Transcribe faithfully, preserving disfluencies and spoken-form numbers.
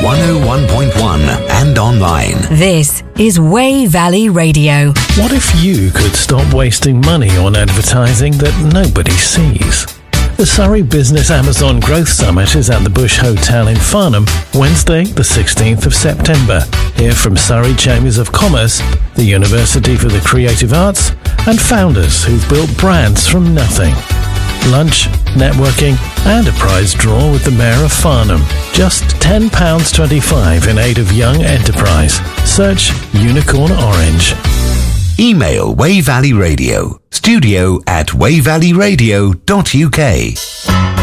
one oh one point one and online. This is Way Valley Radio. What if you could stop wasting money on advertising that nobody sees? The Surrey Business Amazon Growth Summit is at the Bush Hotel in Farnham, Wednesday, the sixteenth of September. Hear from Surrey Chambers of Commerce, the University for the Creative Arts, and founders who've built brands from nothing. Lunch, networking, and a prize draw with the Mayor of Farnham. Just ten pounds twenty-five in aid of young enterprise. Search Unicorn Orange. Email Way Valley Radio, studio at way valley radio dot U K.